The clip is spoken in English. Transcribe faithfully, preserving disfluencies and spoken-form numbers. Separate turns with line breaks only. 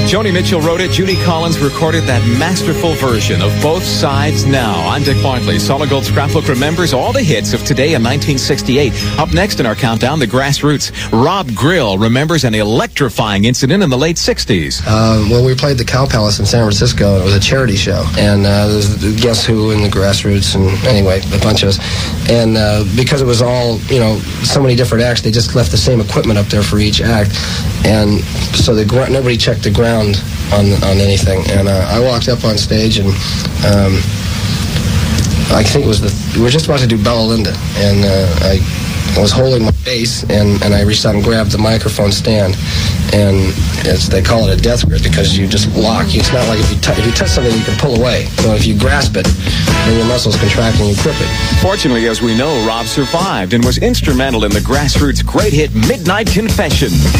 Joni Mitchell wrote it. Judy Collins recorded that masterful version of Both Sides Now. I'm Dick Bartley. Solid Gold Scrapbook remembers all the hits of today in nineteen sixty-eight. Up next in our countdown, the Grassroots. Rob Grill remembers an electrifying incident in the late sixties.
Uh, well, we played the Cow Palace in San Francisco, and it was a charity show. And uh, there was Guess Who and the Grassroots, and anyway, a bunch of us. And uh, because it was all, you know, so many different acts, they just left the same equipment up there for each act. And so the gr- nobody checked the ground on on anything, and uh, I walked up on stage, and um, I think it was the we were just about to do Bella Linda, and uh, I was holding my bass, and, and I reached out and grabbed the microphone stand, and it's, they call it a death grip because you just lock. It's not like if you, t- if you touch something, you can pull away. So if you grasp it, then your muscles contract and you grip it.
Fortunately, as we know, Rob survived and was instrumental in the Grassroots' great hit Midnight Confession.